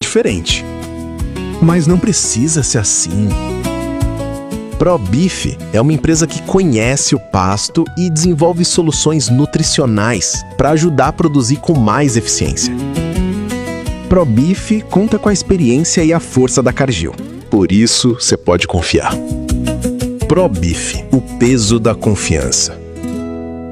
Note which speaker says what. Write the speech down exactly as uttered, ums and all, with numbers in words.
Speaker 1: diferente. Mas não precisa ser assim. ProBeef é uma empresa que conhece o pasto e desenvolve soluções nutricionais para ajudar a produzir com mais eficiência. ProBeef conta com a experiência e a força da Cargill. Por isso, você pode confiar. ProBeef, o peso da confiança.